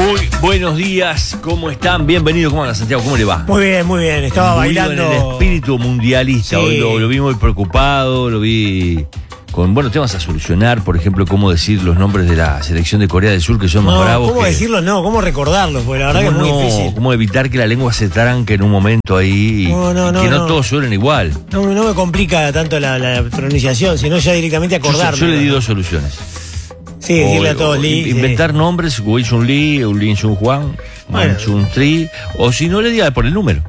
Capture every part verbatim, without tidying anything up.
Muy buenos días, ¿cómo están? Bienvenidos, ¿cómo anda Santiago? ¿Cómo le va? Muy bien, muy bien, estaba bailando. En el espíritu mundialista, sí. Hoy lo, lo vi muy preocupado, lo vi con buenos temas a solucionar, por ejemplo, cómo decir los nombres de la selección de Corea del Sur, que son no, más bravos. ¿Cómo que, decirlos? No, ¿cómo recordarlos? Porque la verdad que es muy no, difícil. Cómo evitar que la lengua se tranque en un momento ahí, y, no, no, y no, que no, no todos suenen igual. No, no me complica tanto la, la pronunciación, sino ya directamente acordarme. Yo, yo le di dos soluciones. Sí, decirle a todos Lee. Inventar sí. nombres, Wei Chun Lee, Lin Chun Juan, Man Chun Tri, o si no le diga por el número.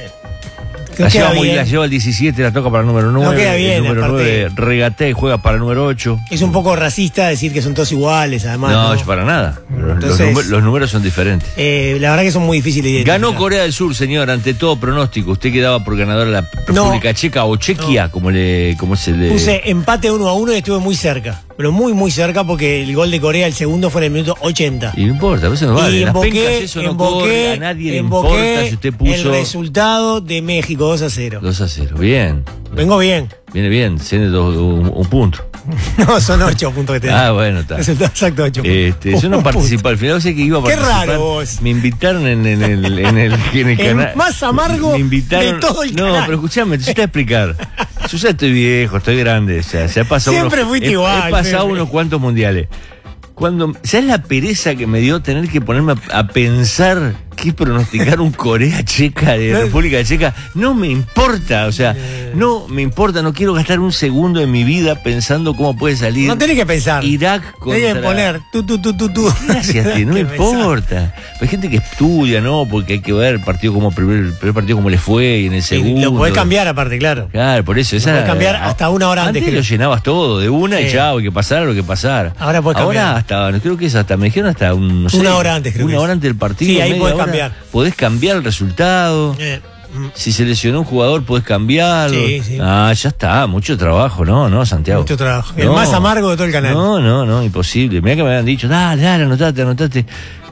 La lleva, muy, la lleva el diecisiete, la toca para el número nueve. No queda bien, el número aparte, nueve regatea y juega para el número ocho. Es un poco racista decir que son todos iguales, además. No, no para nada. Entonces, los, números, los números son diferentes. Eh, la verdad que son muy difíciles de identificar. Ganó Corea del Sur, señor, ante todo pronóstico. ¿Usted quedaba por ganadora la República no, Checa o Chequia, no. como, le, como se le...? Puse empate uno a uno y estuve muy cerca. Pero muy, muy cerca porque el gol de Corea, el segundo, fue en el minuto ochenta. Y no importa, a veces no vale. Y Las emboqué, pencas eso no emboqué, corre, a nadie le importa si usted puso... el resultado de México, dos a cero. dos a cero, bien. Vengo bien. Viene bien, tiene dos, un, un punto. No, son ocho puntos que te dan. Ah, bueno, está. Resultado exacto, ocho puntos. Este, yo no participé, al final sé que iba a Qué participar. Qué raro vos. Me invitaron en, en el, en el, en el canal. El más amargo me invitaron, de todo el no, canal. No, pero escuchame, te voy a explicar. Yo ya estoy viejo, estoy grande, o sea, se ha pasado Siempre unos, fuiste he, igual. He pasado siempre. unos cuantos mundiales. Cuando, ¿sabes la pereza que me dio tener que ponerme a, a pensar qué pronosticar un Corea Checa de República Checa? No me importa, o sea, no me importa, no quiero gastar un segundo de mi vida pensando cómo puede salir. No tenés que pensar. Irak contra... Tenés que poner tú, tú, tú, tú, tú. Gracias, tío, no me importa. Hay gente que estudia, ¿no? Porque hay que ver el partido como primer, el primer partido cómo le fue y en el segundo. Y lo podés cambiar aparte, claro. Claro, por eso. Esa, lo podés cambiar hasta una hora antes. Antes que lo llenabas todo, de una sí. y chao, y que pasara lo que pasara. Ahora podés cambiar. Ahora hasta, creo que es hasta, me dijeron hasta un, no sé, una hora antes, creo Una que hora es. antes del partido. Sí, ahí podés hora, cambiar. Podés cambiar el resultado. Eh. Si se lesionó un jugador, podés cambiarlo. Sí, sí. Ah, ya está, mucho trabajo, ¿no? No, Santiago. Mucho trabajo. El no. más amargo de todo el canal. No, no, no, imposible. Mirá que me habían dicho, dale, dale, anotate, anotate.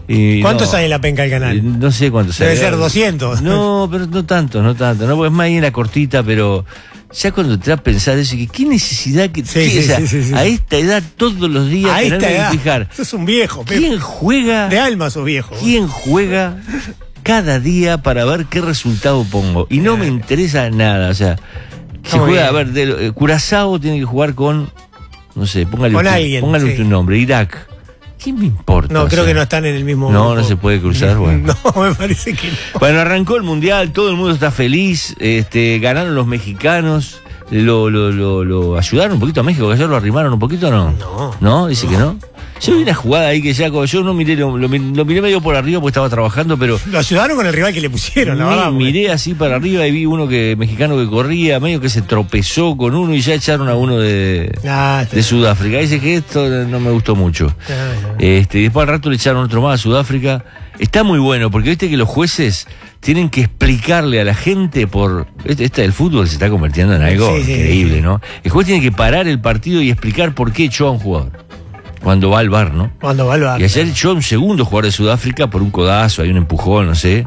Y ¿Cuántos no, hay en la penca del canal? No sé cuántos hay. Debe ser doscientos. No, pero no tanto, no tanto. No, porque es más ahí en la cortita, pero ya cuando te vas a pensar eso, que qué necesidad que sí, sí, o sea, sí, sí, sí. a esta edad todos los días a esta edad, que fijar. Sos un viejo. ¿Quién juega? De alma sos viejo. ¿Quién juega cada día para ver qué resultado pongo? Y no me interesa nada, o sea, si Muy juega, bien. a ver, de, eh, Curazao tiene que jugar con, no sé, póngale con un, alguien, póngale sí. un nombre, Irak. ¿Qué me importa? No, o creo sea, que no están en el mismo No, grupo. no se puede cruzar, bueno. No, me parece que no. Bueno, arrancó el Mundial, todo el mundo está feliz, este, ganaron los mexicanos, lo, lo, lo, lo ayudaron un poquito a México, que ayer lo arrimaron un poquito, ¿no? No. ¿No? Dice no. que no. Yo vi una jugada ahí que ya, yo no miré, lo, lo, lo miré medio por arriba porque estaba trabajando, pero... Lo ayudaron con el rival que le pusieron, la verdad. Miré porque... así para arriba y vi uno que mexicano que corría, medio que se tropezó con uno y ya echaron a uno de, ah, de Sudáfrica. Dice que esto no me gustó mucho. Ah, no. Este, y después al rato le echaron otro más a Sudáfrica. Está muy bueno, porque viste que los jueces tienen que explicarle a la gente por... Este del fútbol se está convirtiendo en algo sí, increíble, sí. ¿no? El juez tiene que parar el partido y explicar por qué echó a un jugador. Cuando va al bar, ¿no? Cuando va al bar. Y ayer echó a un segundo jugador de Sudáfrica por un codazo, hay un empujón, no sé.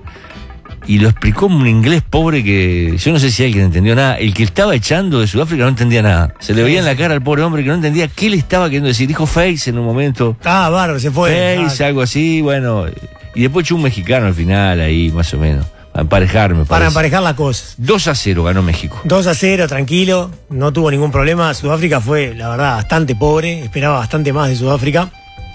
Y lo explicó en un inglés pobre que... Yo no sé si alguien entendió nada. El que estaba echando de Sudáfrica no entendía nada. Se le veía en la cara al pobre hombre que no entendía qué le estaba queriendo decir. Dijo face en un momento. Ah, bárbaro, se fue. Face, ah. algo así, bueno. Y después echó un mexicano al final ahí, más o menos. Para emparejarme. Para emparejar las cosas. dos a cero ganó México. dos a cero, tranquilo. No tuvo ningún problema. Sudáfrica fue, la verdad, bastante pobre. Esperaba bastante más de Sudáfrica.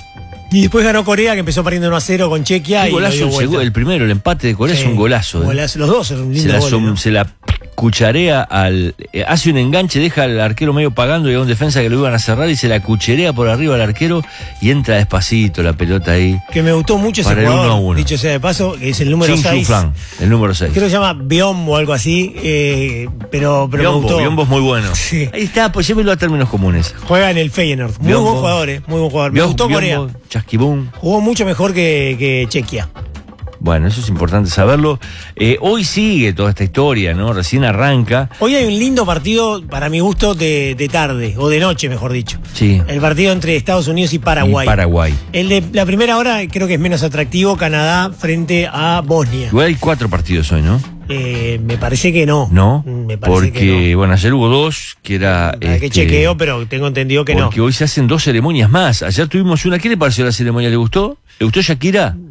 Y después ganó Corea, que empezó perdiendo uno a cero con Chequia. Y golazo, el, el primero, el empate de Corea sí, es un golazo. ¿eh? golazo. Los dos son un lindo se la, gol, son, ¿no? se la cucharea al... Eh, hace un enganche, deja al arquero medio pagando y a un defensa que lo iban a cerrar y se la cucherea por arriba al arquero y entra despacito la pelota ahí. Que me gustó mucho ese jugador, uno a uno. Dicho sea de paso, que es el número seis. El número seis. Creo que se llama Biombo o algo así, eh, pero, pero Biombo, me gustó. Biombo es muy bueno. Sí. Ahí está, pues llévelo a términos comunes. Juega en el Feyenoord. Muy Biombo. buen jugador, eh, muy buen jugador. Me Biombo, gustó Biombo, Corea. Chasquibún. Jugó mucho mejor que, que Chequia. Bueno, eso es importante saberlo. Eh, hoy sigue toda esta historia, ¿no? Recién arranca. Hoy hay un lindo partido, para mi gusto, de, de tarde, o de noche, mejor dicho. Sí. El partido entre Estados Unidos y Paraguay. Y Paraguay. El de la primera hora creo que es menos atractivo, Canadá frente a Bosnia. Igual hay cuatro partidos hoy, ¿no? Eh, me parece que no. No, me parece porque, que no. bueno, ayer hubo dos, que era... Este, que chequeo, pero tengo entendido que porque no. Porque hoy se hacen dos ceremonias más. Ayer tuvimos una. ¿Qué le pareció la ceremonia? ¿Le gustó? ¿Le gustó Shakira?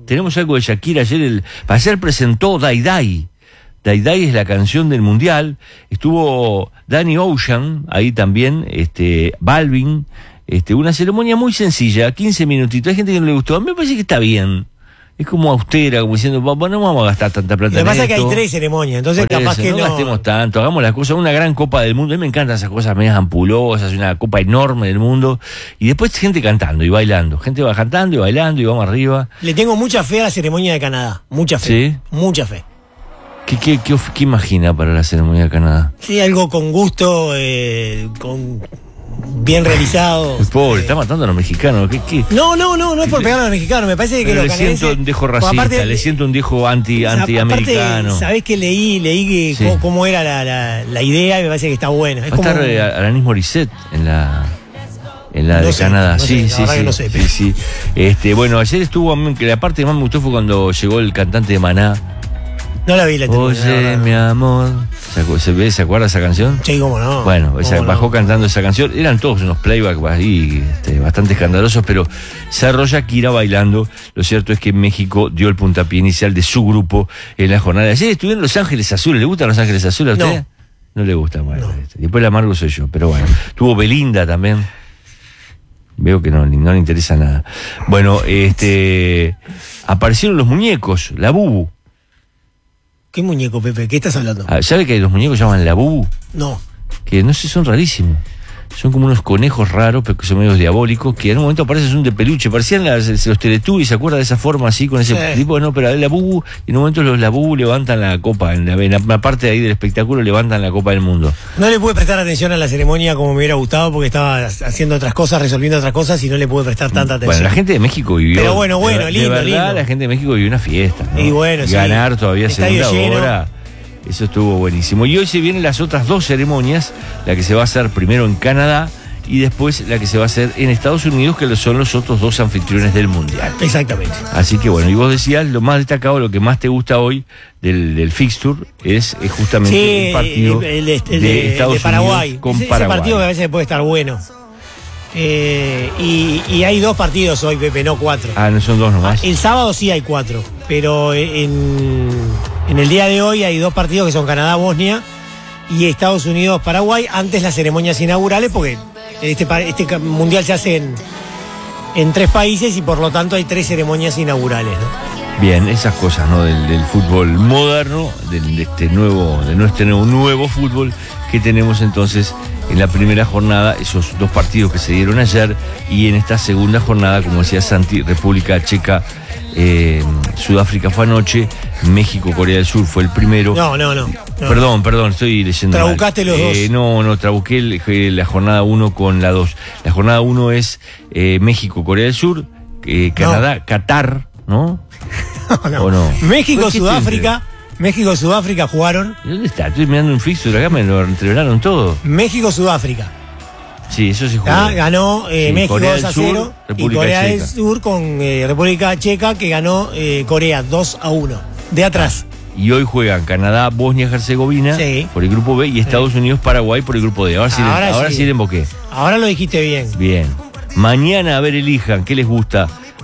tenemos algo de Shakira. Ayer, el, ayer presentó Dai Dai. Dai Dai es la canción del Mundial. Estuvo Danny Ocean ahí también, este, Balvin. Este, una ceremonia muy sencilla, quince minutitos. Hay gente que no le gustó. A mí me parece que está bien. Es como austera, como diciendo, bueno, no vamos a gastar tanta plata. Lo que pasa es que hay tres ceremonias, entonces Por capaz eso, que no no... gastemos tanto, hagamos las cosas, una gran Copa del Mundo. A mí me encantan esas cosas medias ampulosas, una copa enorme del mundo. Y después gente cantando y bailando. Gente va cantando y bailando y vamos arriba. Le tengo mucha fe a la ceremonia de Canadá. Mucha fe. ¿Sí? Mucha fe. ¿Qué, qué, qué, qué imagina para la ceremonia de Canadá? Sí, algo con gusto, eh, con... bien realizado. El pobre, eh, está matando a los mexicanos. ¿Qué, qué? No, no, no, no es por pegar a los mexicanos. Me parece que Pero los le canadienses... siento un dejo racista, aparte, le siento un dejo anti, aparte, antiamericano. ¿sabés que leí? Leí que Sí. cómo, cómo era la, la, la idea y me parece que está buena. Es Va a como, estar eh, Alanis Morissette en la en la No de sé, Canadá. no sé, sí, la sí, verdad sí, que no sé, sí, pero- sí. Este, bueno, ayer estuvo, a mí, que la parte que más me gustó fue cuando llegó el cantante de Maná. no la vi la Oye, terminé, mi amor. ¿Se, acu- se ve, ¿Se acuerda esa canción? Sí, cómo no. Bueno, cómo ella no. bajó cantando esa canción. Eran todos unos playback ahí, este, bastante escandalosos, pero cerró Shakira bailando. Lo cierto es que México dio el puntapié inicial de su grupo en la jornada de ayer. Estuvieron Los Ángeles Azules. ¿Le gustan Los Ángeles Azules a usted? No. No le gusta, bueno. No. este, Después el amargo soy yo, pero bueno. Tuvo Belinda también. Veo que no, no le interesa nada. Bueno, este aparecieron los muñecos, la Bubu. ¿Qué muñeco, Pepe? ¿Qué estás hablando? Ah, ¿sabe que los muñecos se llaman la Bubu? No. Que no sé, son rarísimos. Son como unos conejos raros, pero que son medios diabólicos, que en un momento aparecen un de peluche. Parecían las, los Teletubbies, ¿se acuerda de esa forma así, con ese Sí. tipo? No, pero la Bubu, y en un momento los la Bubu levantan la copa, en la, en la- la parte de ahí del espectáculo levantan la copa del mundo. No le pude prestar atención a la ceremonia como me hubiera gustado porque estaba haciendo otras cosas, resolviendo otras cosas y no le pude prestar tanta atención. Bueno, la gente de México vivió... Pero bueno, bueno, de, de lindo, verdad, lindo. la gente de México vivió una fiesta, ¿no? Y bueno, sí. Ganar todavía Estadio segunda lleno. hora, eso estuvo buenísimo. Y hoy se vienen las otras dos ceremonias, la que se va a hacer primero en Canadá y después la que se va a hacer en Estados Unidos, que son los otros dos anfitriones del Mundial. Exactamente. Así que bueno, y vos decías, lo más destacado, lo que más te gusta hoy del, del fixture es, es justamente Sí, el partido el, el- el de, de, Estados de Paraguay. Unidos con ese, ese Paraguay. partido que a veces puede estar bueno. Eh, y, y hay dos partidos hoy, Pepe, no cuatro. Ah, no son dos nomás. El sábado sí hay cuatro, pero en, en el día de hoy hay dos partidos que son Canadá-Bosnia y Estados Unidos-Paraguay, antes las ceremonias inaugurales, porque este, pa- este ca- mundial se hace en, en tres países y por lo tanto hay tres ceremonias inaugurales, ¿no? Bien, esas cosas, ¿no? Del, del fútbol moderno, del, de este nuevo, de nuestro nuevo, nuevo fútbol que tenemos entonces en la primera jornada, esos dos partidos que se dieron ayer, y en esta segunda jornada, como decía Santi, República Checa, eh, Sudáfrica fue anoche, México, Corea del Sur fue el primero. No, no, no. no. Perdón, perdón, estoy leyendo mal. Trabucaste los Eh, dos. No, no, trabuqué el- eh, la jornada uno con la dos. La jornada uno es eh, México, Corea del Sur, eh, Canadá, Qatar, ¿no? No, no. ¿O no? México, Pues, ¿qué Sudáfrica. México, Sudáfrica jugaron. ¿Y ¿Dónde está? Estoy mirando un fixture acá, me lo entreveraron todo. México, Sudáfrica. Sí, eso se jugó. Ah, ganó eh, Sí, México Corea dos del a Sur, cero y República Corea Checa. del Sur con eh, República Checa que ganó eh, Corea dos a uno. De atrás. Y hoy juegan Canadá, Bosnia, Herzegovina Sí. por el grupo B y Estados Unidos, Paraguay por el grupo D. Ahora sí, Ahora le- ahora sí. sí le emboqué. Ahora lo dijiste bien. Bien. Mañana, a ver, elijan, ¿qué les gusta?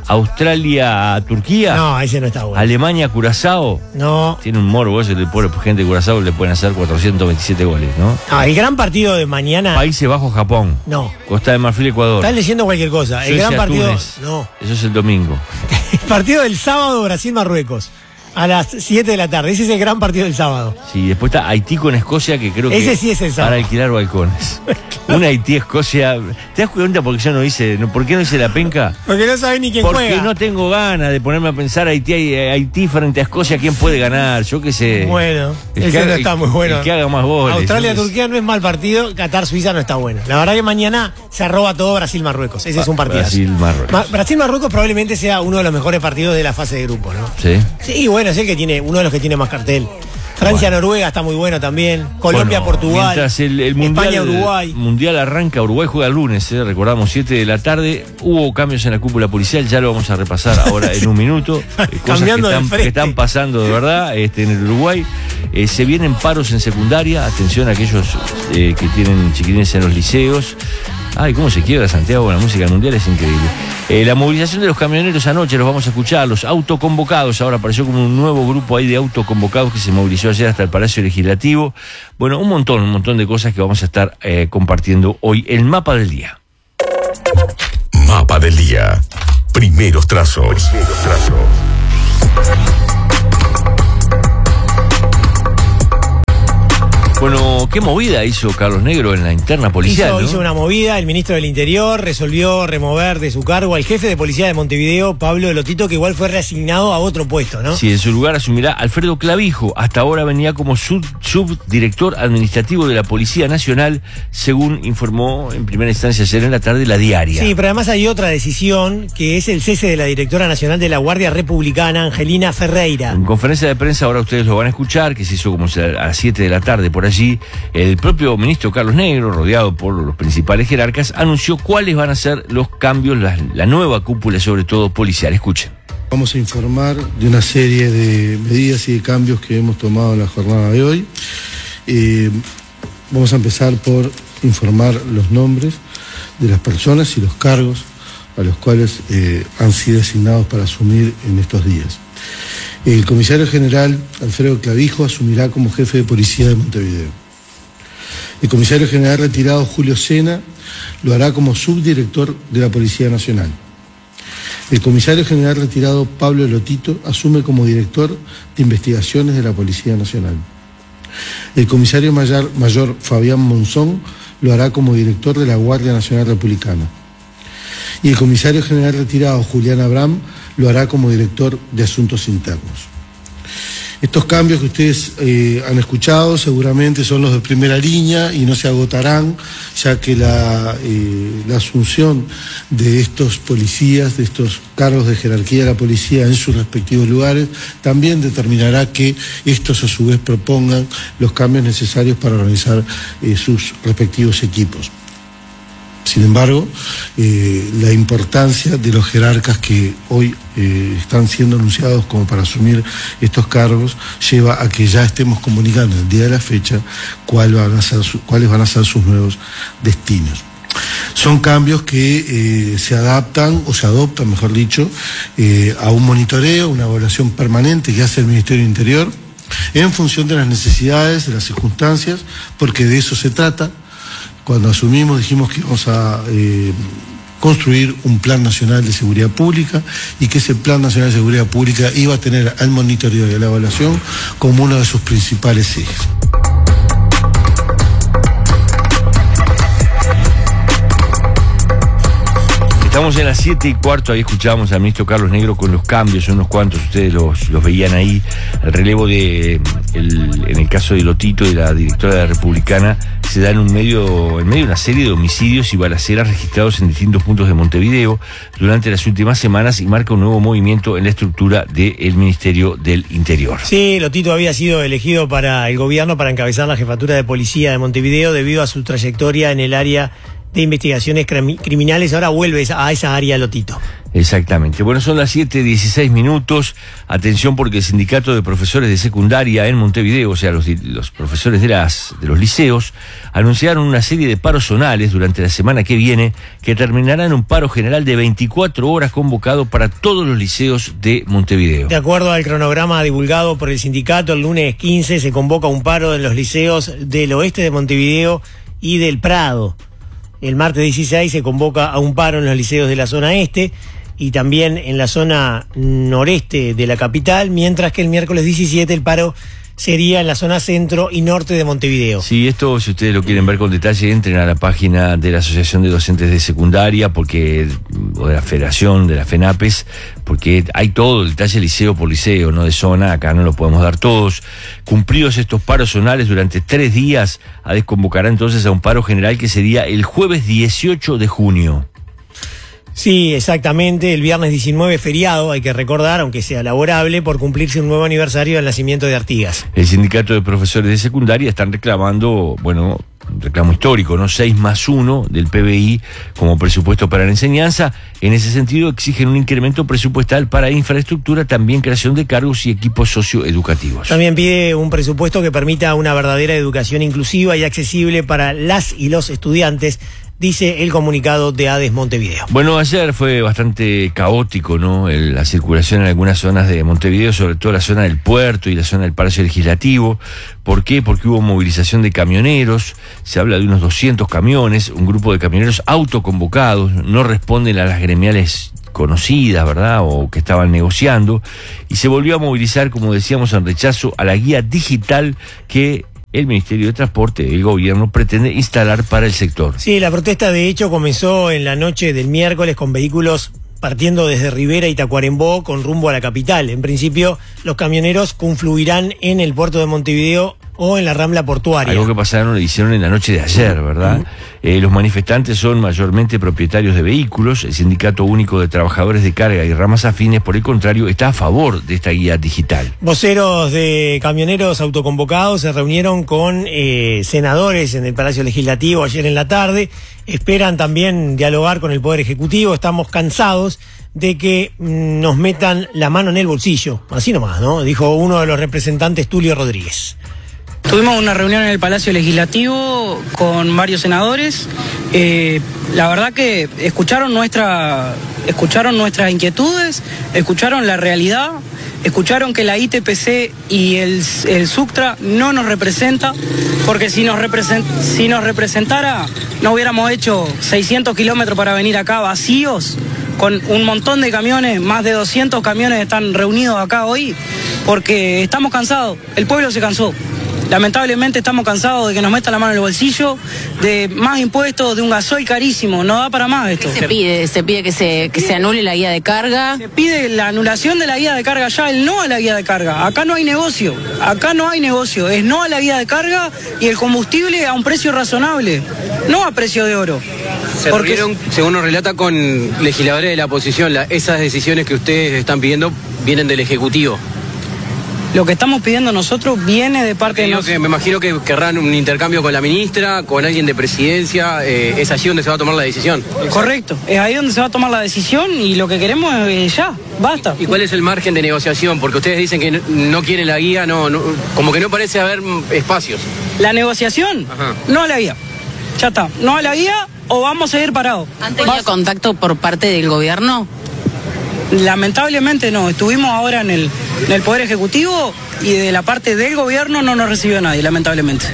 Australia, Turquía, No, ese no está bueno. Alemania, Curazao. No. Tiene un morbo, eso le pone gente de Curazao, le pueden hacer cuatrocientos veintisiete goles, ¿no? No, el gran partido de mañana. Países Bajos, Japón. No. Costa de Marfil, Ecuador. Estás leyendo cualquier cosa. El Suecia, gran partido. Túnez. No. Eso es el domingo. El partido del sábado, Brasil-Marruecos. A las siete de la tarde. Ese es el gran partido del sábado. Sí, después está Haití con Escocia, que creo que Ese sí es el sábado. para alquilar balcones. Una Haití-Escocia. ¿Te das cuenta por qué yo no hice, no, por qué no hice la penca? Porque no sabes ni quién Porque juega. no tengo ganas de ponerme a pensar Haití, Haití frente a Escocia, ¿quién puede ganar? Yo qué sé. Bueno, El ese que no haga- está muy bueno. el que haga más goles. Australia-Turquía no es mal partido, Qatar-Suiza no está bueno. La verdad que mañana se arroba todo Brasil-Marruecos. Ese es un partido. Brasil-Marruecos. Ma- Brasil-Marruecos probablemente sea uno de los mejores partidos de la fase de grupo, ¿no? Sí. Sí, bueno, es el que tiene, uno de los que tiene más cartel. Francia-Noruega está muy bueno también. Colombia-Portugal. Mientras el, el mundial, España-Uruguay. mundial arranca, Uruguay juega el lunes, eh, recordamos, siete de la tarde. Hubo cambios en la cúpula policial, ya lo vamos a repasar ahora en un minuto. Eh, cosas Cambiando que de están, frente. que están pasando de verdad este, en el Uruguay. Eh, se vienen paros en secundaria, atención a aquellos eh, que tienen chiquilines en los liceos. Ay, cómo se quiebra Santiago con la música mundial, es increíble. Eh, la movilización de los camioneros anoche, los vamos a escuchar, los autoconvocados. Ahora apareció como un nuevo grupo ahí de autoconvocados que se movilizó ayer hasta el Palacio Legislativo. Bueno, un montón, un montón de cosas que vamos a estar eh, compartiendo hoy. El mapa del día. Mapa del día. Primeros trazos. Primeros trazos. Bueno, qué movida hizo Carlos Negro en la interna policial, hizo, ¿no? hizo una movida, el ministro del Interior resolvió remover de su cargo al jefe de policía de Montevideo, Pablo Lotito, que igual fue reasignado a otro puesto, ¿no? Sí, en su lugar asumirá Alfredo Clavijo. Hasta ahora venía como sub, subdirector administrativo de la Policía Nacional, según informó en primera instancia ayer en la tarde La Diaria. Sí, pero además hay otra decisión, que es el cese de la directora nacional de la Guardia Republicana, Angelina Ferreira. En conferencia de prensa, ahora ustedes lo van a escuchar, que se hizo como a las siete de la tarde por allí. El propio ministro Carlos Negro, rodeado por los principales jerarcas, anunció cuáles van a ser los cambios, la, la nueva cúpula, sobre todo policial. Escuchen. Vamos a informar de una serie de medidas y de cambios que hemos tomado en la jornada de hoy. Eh, vamos a empezar por informar los nombres de las personas y los cargos a los cuales eh, han sido designados para asumir en estos días. El comisario general Alfredo Clavijo asumirá como jefe de policía de Montevideo. El comisario general retirado Julio Sena lo hará como subdirector de la Policía Nacional. El comisario general retirado Pablo Lotito asume como director de investigaciones de la Policía Nacional. El comisario mayor, mayor Fabián Monzón lo hará como director de la Guardia Nacional Republicana. Y el comisario general retirado Julián Abraham lo hará como director de Asuntos Internos. Estos cambios que ustedes eh, han escuchado seguramente son los de primera línea y no se agotarán, ya que la, eh, la asunción de estos policías, de estos cargos de jerarquía de la policía en sus respectivos lugares, también determinará que estos a su vez propongan los cambios necesarios para organizar eh, sus respectivos equipos. Sin embargo, eh, la importancia de los jerarcas que hoy eh, están siendo anunciados como para asumir estos cargos lleva a que ya estemos comunicando el día de la fecha cuál van a ser su, cuáles van a ser sus nuevos destinos. Son cambios que eh, se adaptan o se adoptan, mejor dicho, eh, a un monitoreo, una evaluación permanente que hace el Ministerio del Interior en función de las necesidades, de las circunstancias, porque de eso se trata. Cuando asumimos dijimos que íbamos a eh, construir un plan nacional de seguridad pública y que ese plan nacional de seguridad pública iba a tener al monitoreo y a la evaluación como uno de sus principales ejes. Estamos en las siete y cuarto, ahí escuchábamos al ministro Carlos Negro con los cambios, unos cuantos, ustedes los, los veían ahí, el relevo de, el, en el caso de Lotito y la directora de la Republicana, se da en un medio, en medio de una serie de homicidios y balaceras registrados en distintos puntos de Montevideo durante las últimas semanas y marca un nuevo movimiento en la estructura del Ministerio del Interior. Sí, Lotito había sido elegido para el gobierno para encabezar la jefatura de policía de Montevideo debido a su trayectoria en el área de investigaciones criminales. Ahora vuelve a esa área Lotito. Exactamente. Bueno, son las siete dieciséis minutos. Atención porque el sindicato de profesores de secundaria en Montevideo, o sea, los, los profesores de, las, de los liceos, anunciaron una serie de paros zonales durante la semana que viene que terminará en un paro general de veinticuatro horas convocado para todos los liceos de Montevideo. De acuerdo al cronograma divulgado por el sindicato, el lunes quince se convoca un paro en los liceos del oeste de Montevideo y del Prado. El martes dieciséis se convoca a un paro en los liceos de la zona este y también en la zona noreste de la capital, mientras que el miércoles diecisiete el paro sería en la zona centro y norte de Montevideo. Sí, esto, si ustedes lo quieren ver con detalle, entren a la página de la Asociación de Docentes de Secundaria, porque o de la Federación, de la FENAPES, porque hay todo el detalle liceo por liceo, no de zona, acá no lo podemos dar todos. Cumplidos estos paros zonales durante tres días, a desconvocará entonces a un paro general que sería el jueves dieciocho de junio. Sí, exactamente, el viernes diecinueve feriado, hay que recordar, aunque sea laborable, por cumplirse un nuevo aniversario del nacimiento de Artigas. El sindicato de profesores de secundaria están reclamando, bueno, un reclamo histórico, ¿no? seis más uno del P B I como presupuesto para la enseñanza. En ese sentido exigen un incremento presupuestal para infraestructura, también creación de cargos y equipos socioeducativos. También pide un presupuesto que permita una verdadera educación inclusiva y accesible para las y los estudiantes, dice el comunicado de ADES Montevideo. Bueno, ayer fue bastante caótico, ¿no? El, la circulación en algunas zonas de Montevideo, sobre todo la zona del puerto y la zona del Palacio Legislativo. ¿Por qué? Porque hubo movilización de camioneros, se habla de unos doscientos camiones, un grupo de camioneros autoconvocados, no responden a las gremiales conocidas, ¿verdad?, o que estaban negociando, y se volvió a movilizar, como decíamos, en rechazo a la guía digital que el Ministerio de Transporte, el gobierno, pretende instalar para el sector. Sí, la protesta de hecho comenzó en la noche del miércoles con vehículos partiendo desde Rivera y Tacuarembó con rumbo a la capital. En principio, los camioneros confluirán en el puerto de Montevideo o en la Rambla Portuaria. Algo que pasaron, lo hicieron en la noche de ayer, ¿verdad? Uh-huh. Eh, los manifestantes son mayormente propietarios de vehículos. El Sindicato Único de Trabajadores de Carga y ramas afines, por el contrario, está a favor de esta guía digital. Voceros de camioneros autoconvocados se reunieron con eh, senadores en el Palacio Legislativo ayer en la tarde. Esperan también dialogar con el Poder Ejecutivo. Estamos cansados de que mm, nos metan la mano en el bolsillo. Así nomás, ¿no? Dijo uno de los representantes, Tulio Rodríguez. Tuvimos una reunión en el Palacio Legislativo con varios senadores. Eh, la verdad que escucharon nuestra, escucharon nuestras inquietudes, escucharon la realidad, escucharon que la I T P C y el, el Suctra no nos representa, porque si nos, represent, si nos representara no hubiéramos hecho seiscientos kilómetros para venir acá vacíos, con un montón de camiones, más de doscientos camiones están reunidos acá hoy, porque estamos cansados, el pueblo se cansó. Lamentablemente estamos cansados de que nos metan la mano en el bolsillo, de más impuestos, de un gasoil carísimo, no da para más esto. ¿Qué se pide? ¿Se pide que se, que se anule la guía de carga? Se pide la anulación de la guía de carga ya, el no a la guía de carga. Acá no hay negocio, acá no hay negocio, es no a la guía de carga y el combustible a un precio razonable, no a precio de oro. Se Porque... reunieron, según nos relata, con legisladores de la oposición. La, esas decisiones que ustedes están pidiendo vienen del Ejecutivo. Lo que estamos pidiendo nosotros viene de parte de nosotros. Me imagino que querrán un intercambio con la ministra, con alguien de presidencia. Eh, es allí donde se va a tomar la decisión. Correcto, es ahí donde se va a tomar la decisión y lo que queremos es ya, basta. ¿Y cuál es el margen de negociación? Porque ustedes dicen que no quieren la guía, no, no, como que no parece haber espacios. La negociación, Ajá. no a la guía. Ya está, no a la guía o vamos a seguir parados. ¿Han tenido contacto por parte del gobierno? Lamentablemente no, estuvimos ahora en el, en el Poder Ejecutivo y de la parte del gobierno no nos recibió nadie, lamentablemente.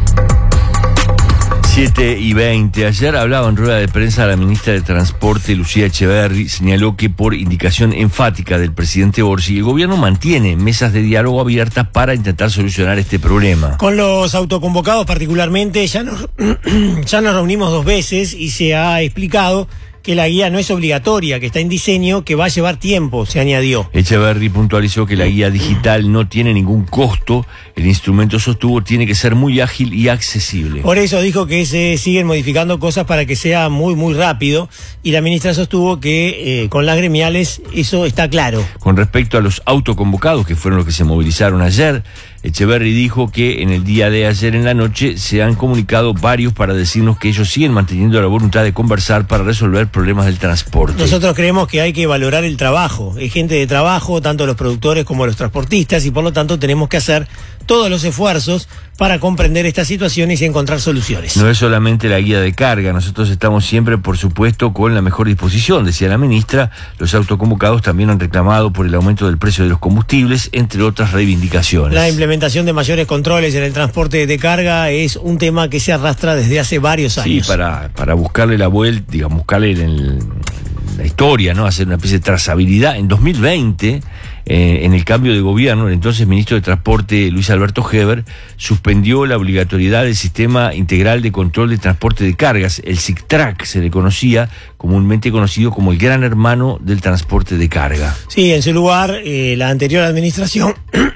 siete y veinte. Ayer hablaba en rueda de prensa la ministra de Transporte, Lucía Echeverri, señaló que por indicación enfática del presidente Orsi, el gobierno mantiene mesas de diálogo abiertas para intentar solucionar este problema. Con los autoconvocados particularmente, ya nos, ya nos reunimos dos veces y se ha explicado que la guía no es obligatoria, que está en diseño, que va a llevar tiempo, se añadió. Echeverri puntualizó que la guía digital no tiene ningún costo, el instrumento, sostuvo, tiene que ser muy ágil y accesible. Por eso dijo que se siguen modificando cosas para que sea muy, muy rápido, y la ministra sostuvo que eh, con las gremiales eso está claro. Con respecto a los autoconvocados, que fueron los que se movilizaron ayer, Echeverri dijo que en el día de ayer en la noche se han comunicado varios para decirnos que ellos siguen manteniendo la voluntad de conversar para resolver problemas del transporte. Nosotros creemos que hay que valorar el trabajo. Es gente de trabajo, tanto los productores como los transportistas, y por lo tanto tenemos que hacer todos los esfuerzos para comprender estas situaciones y encontrar soluciones. No es solamente la guía de carga, nosotros estamos siempre, por supuesto, con la mejor disposición, decía la ministra. Los autoconvocados también han reclamado por el aumento del precio de los combustibles, entre otras reivindicaciones. La implementación de mayores controles en el transporte de carga es un tema que se arrastra desde hace varios años. Sí, para, para buscarle la vuelta, digamos, buscarle en el, la historia, ¿no? Hacer una especie de trazabilidad. En dos mil veinte, eh, en el cambio de gobierno, el entonces ministro de Transporte, Luis Alberto Heber, suspendió la obligatoriedad del Sistema Integral de Control de Transporte de Cargas, el SICTRAC, se le conocía, comúnmente conocido como el gran hermano del transporte de carga. Sí, en su lugar, eh, la anterior administración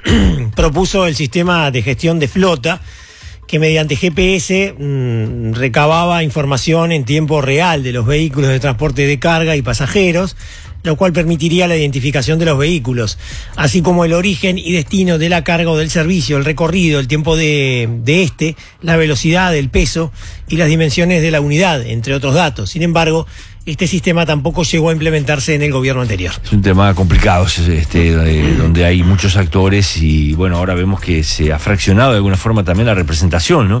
propuso el sistema de gestión de flota, que mediante G P S mmm, recababa información en tiempo real de los vehículos de transporte de carga y pasajeros, lo cual permitiría la identificación de los vehículos, así como el origen y destino de la carga o del servicio, el recorrido, el tiempo de, de este, la velocidad, el peso y las dimensiones de la unidad, entre otros datos. Sin embargo, este sistema tampoco llegó a implementarse en el gobierno anterior. Es un tema complicado, este, eh, donde hay muchos actores y bueno, ahora vemos que se ha fraccionado de alguna forma también la representación, ¿no?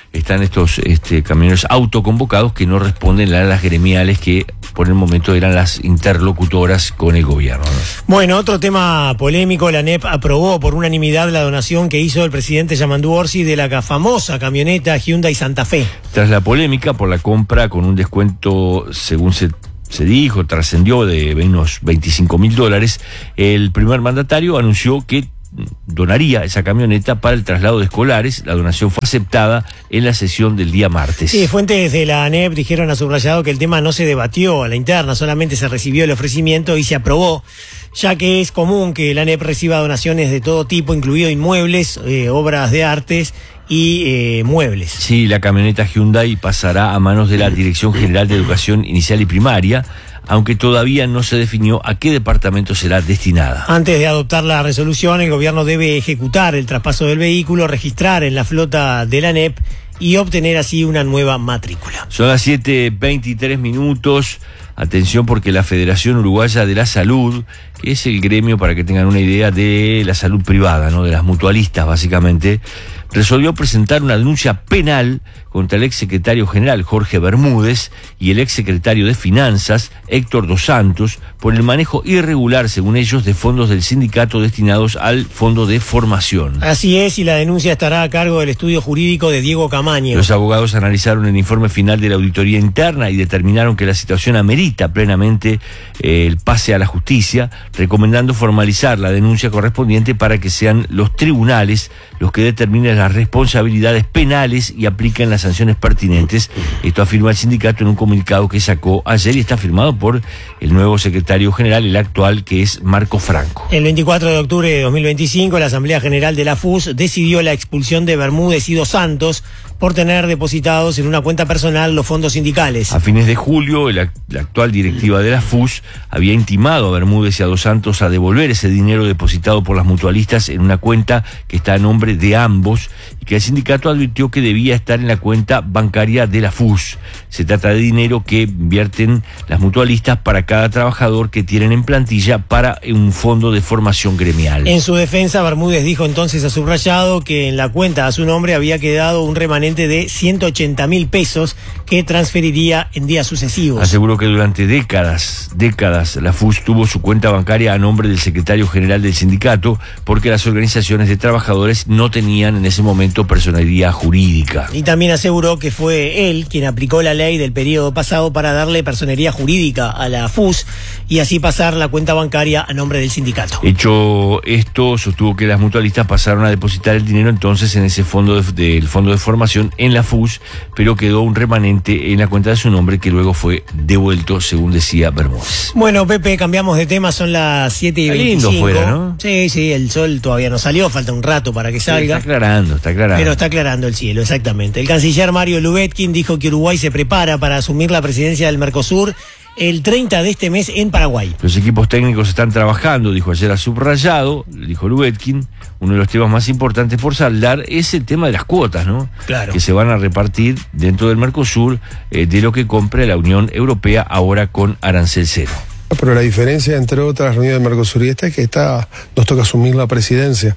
están estos este, camioneros autoconvocados que no responden a las gremiales que por el momento eran las interlocutoras con el gobierno, ¿no? Bueno, otro tema polémico, la ANEP aprobó por unanimidad la donación que hizo el presidente Yamandu Orsi de la famosa camioneta Hyundai Santa Fe. Tras la polémica por la compra con un descuento, según se se dijo, trascendió de unos veinticinco mil dólares, el primer mandatario anunció que donaría esa camioneta para el traslado de escolares. La donación fue aceptada en la sesión del día martes. Sí, fuentes de la ANEP dijeron a subrayado que el tema no se debatió a la interna, solamente se recibió el ofrecimiento y se aprobó, ya que es común que la ANEP reciba donaciones de todo tipo, incluido inmuebles, eh, obras de artes y eh, muebles. Sí, la camioneta Hyundai pasará a manos de la Dirección General de Educación Inicial y Primaria, aunque todavía no se definió a qué departamento será destinada. Antes de adoptar la resolución, el gobierno debe ejecutar el traspaso del vehículo, registrar en la flota de la ANEP y obtener así una nueva matrícula. Son las siete veintitrés minutos. Atención, porque la Federación Uruguaya de la Salud, que es el gremio, para que tengan una idea, de la salud privada, ¿no?, de las mutualistas básicamente, resolvió presentar una denuncia penal contra el exsecretario general Jorge Bermúdez y el exsecretario de Finanzas Héctor Dos Santos por el manejo irregular, según ellos, de fondos del sindicato destinados al fondo de formación. Así es, y la denuncia estará a cargo del estudio jurídico de Diego Camaño. Los abogados analizaron el informe final de la auditoría interna y determinaron que la situación amerita plenamente eh, el pase a la justicia, recomendando formalizar la denuncia correspondiente para que sean los tribunales los que determinen las responsabilidades penales y apliquen las sanciones pertinentes. Esto afirma el sindicato en un comunicado que sacó ayer y está firmado por el nuevo secretario general, el actual, que es Marco Franco. El veinticuatro de octubre de dos mil veinticinco, la Asamblea General de la F U S decidió la expulsión de Bermúdez y Dos Santos por tener depositados en una cuenta personal los fondos sindicales. A fines de julio, la, la actual directiva de la F U S había intimado a Bermúdez y a Dos Santos a devolver ese dinero depositado por las mutualistas en una cuenta que está a nombre de ambos y que el sindicato advirtió que debía estar en la cuenta bancaria de la F U S. Se trata de dinero que invierten las mutualistas para cada trabajador que tienen en plantilla para un fondo de formación gremial. En su defensa, Bermúdez dijo entonces a subrayado que en la cuenta a su nombre había quedado un remanente de ciento ochenta mil pesos que transferiría en días sucesivos. Aseguró que durante décadas, décadas, la F U S tuvo su cuenta bancaria a nombre del secretario general del sindicato porque las organizaciones de trabajadores no tenían en ese momento personalidad jurídica. Y también aseguró que fue él quien aplicó la ley del periodo pasado para darle personería jurídica a la F U S y así pasar la cuenta bancaria a nombre del sindicato. Hecho esto, sostuvo que las mutualistas pasaron a depositar el dinero entonces en ese fondo de, del fondo de formación en la F U S, pero quedó un remanente en la cuenta de su nombre que luego fue devuelto, según decía Bermúdez. Bueno, Pepe, cambiamos de tema, son las siete y veinticinco. Lindo fuera, ¿no? Sí, sí, el sol todavía no salió, falta un rato para que salga. Sí, está aclarando, está aclarando. Pero está aclarando el cielo, exactamente. El canciller Mario Lubetkin dijo que Uruguay se prepara para asumir la presidencia del Mercosur el treinta de este mes en Paraguay. Los equipos técnicos están trabajando, dijo ayer a subrayado, dijo Lubetkin. Uno de los temas más importantes por saldar es el tema de las cuotas, ¿no? Claro. Que se van a repartir dentro del Mercosur eh, de lo que compre la Unión Europea ahora con arancel cero. Pero la diferencia entre otras reuniones del Mercosur y esta es que esta, nos toca asumir la presidencia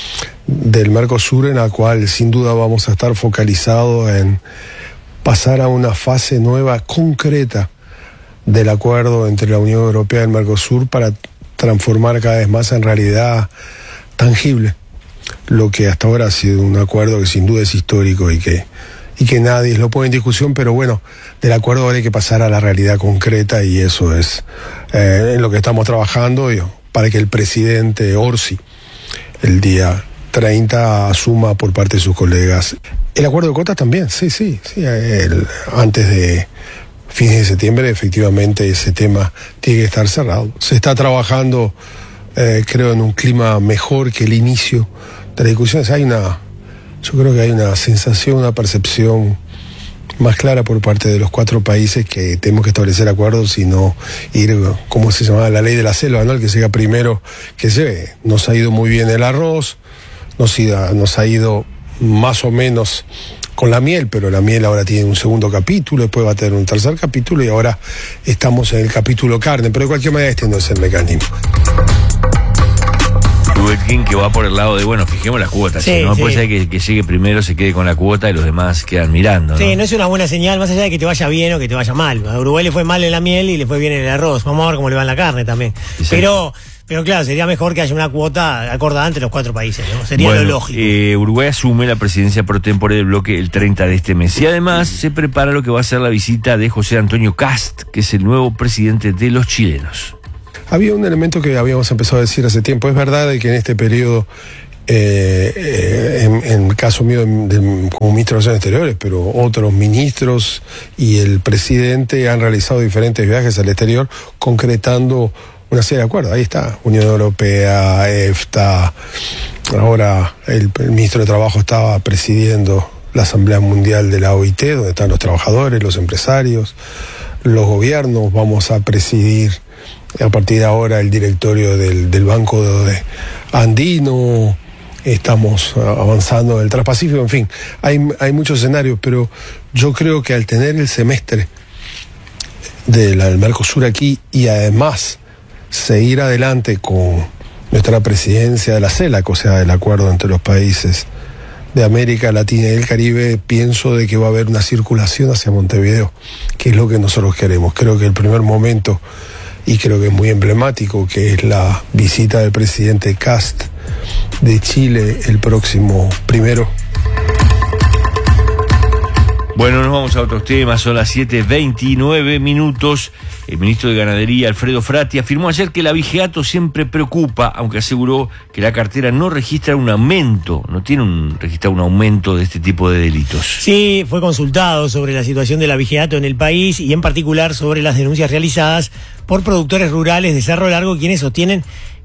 del Mercosur, en la cual sin duda vamos a estar focalizados en pasar a una fase nueva concreta del acuerdo entre la Unión Europea y el Mercosur para transformar cada vez más en realidad tangible lo que hasta ahora ha sido un acuerdo que sin duda es histórico y que, y que nadie lo pone en discusión, pero bueno, del acuerdo ahora hay que pasar a la realidad concreta y eso es eh, en lo que estamos trabajando yo, para que el presidente Orsi el día treinta asuma por parte de sus colegas. El acuerdo de cuotas también, sí, sí, sí el, antes de fines de septiembre, efectivamente, ese tema tiene que estar cerrado. Se está trabajando, eh, creo, en un clima mejor que el inicio de las discusiones. Hay una, yo creo que hay una sensación, una percepción más clara por parte de los cuatro países que tenemos que establecer acuerdos y no ir, ¿cómo se llama? La ley de la selva, ¿no? El que llega primero, que se ve. Nos ha ido muy bien el arroz, nos, iba, nos ha ido más o menos con la miel, pero la miel ahora tiene un segundo capítulo, después va a tener un tercer capítulo y ahora estamos en el capítulo carne, pero de cualquier manera este no es el mecanismo. Suetkin, que va por el lado de, bueno, fijemos las cuotas, sí, ¿no? Sí. Puede ser que, que llegue primero, se quede con la cuota y los demás quedan mirando, ¿no? Sí, no es una buena señal, más allá de que te vaya bien o que te vaya mal. A Uruguay le fue mal en la miel y le fue bien en el arroz. Vamos a ver cómo le va en la carne también. Exacto. Pero... Pero claro, sería mejor que haya una cuota acordada entre los cuatro países, ¿no? Sería bueno, lo lógico. Eh, Uruguay asume la presidencia pro tempore del bloque el treinta de este mes. Y además se prepara lo que va a ser la visita de José Antonio Kast, que es el nuevo presidente de los chilenos. Había un elemento que habíamos empezado a decir hace tiempo. Es verdad de que en este periodo, eh, eh, en, en el caso mío de, de, como ministro de Relaciones Exteriores, pero otros ministros y el presidente han realizado diferentes viajes al exterior concretando una serie de acuerdos. Ahí está, Unión Europea, EFTA. Ahora el, el ministro de Trabajo estaba presidiendo la Asamblea Mundial de la O I T, donde están los trabajadores, los empresarios, los gobiernos. Vamos a presidir a partir de ahora el directorio del, del Banco de Andino. Estamos avanzando en el Transpacífico. En fin, hay, hay muchos escenarios, pero yo creo que al tener el semestre del, del Mercosur aquí y además seguir adelante con nuestra presidencia de la CELAC, o sea, del acuerdo entre los países de América Latina y el Caribe, pienso de que va a haber una circulación hacia Montevideo, que es lo que nosotros queremos. Creo que el primer momento, y creo que es muy emblemático, que es la visita del presidente Kast de Chile el próximo primero. Bueno, nos vamos a otros temas, son las siete veintinueve minutos. El ministro de Ganadería, Alfredo Frati, afirmó ayer que el abigeato siempre preocupa, aunque aseguró que la cartera no registra un aumento, no tiene un, registra un aumento de este tipo de delitos. Sí, fue consultado sobre la situación del abigeato en el país y en particular sobre las denuncias realizadas por productores rurales de Cerro Largo, quienes sostienen